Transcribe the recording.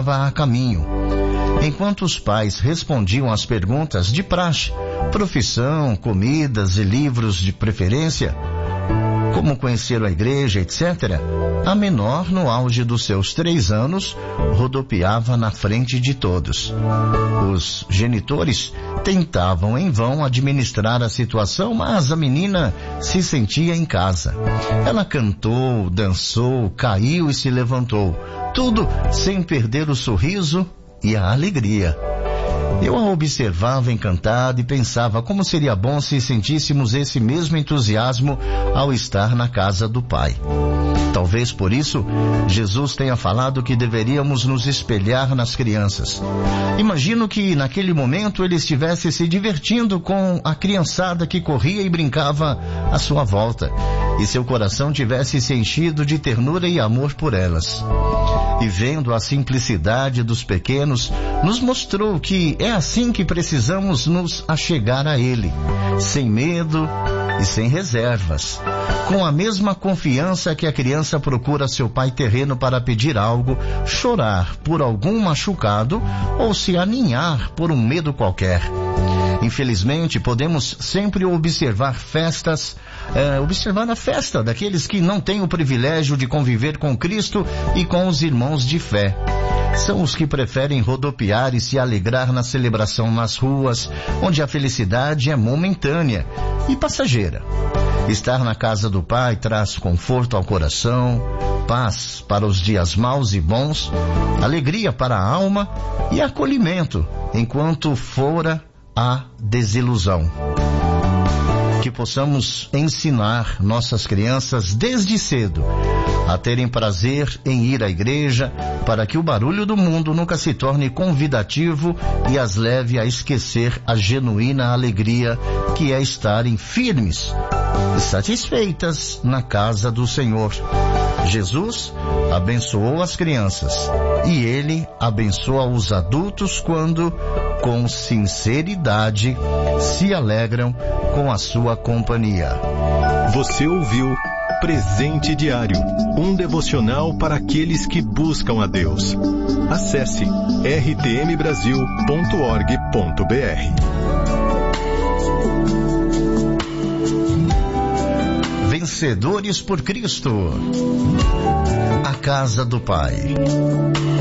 estava a caminho. Enquanto os pais respondiam às perguntas de praxe, profissão, comidas e livros de preferência, como conhecer a igreja, etc., a menor, no auge dos seus 3 anos, rodopiava na frente de todos. Os genitores tentavam em vão administrar a situação, mas a menina se sentia em casa. Ela cantou, dançou, caiu e se levantou, tudo sem perder o sorriso e a alegria. Eu a observava encantada e pensava como seria bom se sentíssemos esse mesmo entusiasmo ao estar na casa do Pai. Talvez por isso, Jesus tenha falado que deveríamos nos espelhar nas crianças. Imagino que naquele momento ele estivesse se divertindo com a criançada que corria e brincava à sua volta, e seu coração tivesse se enchido de ternura e amor por elas. E vendo a simplicidade dos pequenos, nos mostrou que é assim que precisamos nos achegar a Ele, sem medo e sem reservas, com a mesma confiança que a criança procura seu pai terreno para pedir algo, chorar por algum machucado ou se aninhar por um medo qualquer. Infelizmente, podemos sempre observar a festa daqueles que não têm o privilégio de conviver com Cristo e com os irmãos de fé. São os que preferem rodopiar e se alegrar na celebração nas ruas, onde a felicidade é momentânea e passageira. Estar na casa do Pai traz conforto ao coração, paz para os dias maus e bons, alegria para a alma e acolhimento enquanto fora a desilusão. Que possamos ensinar nossas crianças desde cedo a terem prazer em ir à igreja, para que o barulho do mundo nunca se torne convidativo e as leve a esquecer a genuína alegria que é estarem firmes e satisfeitas na casa do Senhor. Jesus abençoou as crianças e Ele abençoa os adultos quando, com sinceridade, se alegram com a sua companhia. Você ouviu Presente Diário, um devocional para aqueles que buscam a Deus. Acesse rtmbrasil.org.br. Vencedores por Cristo. A casa do Pai.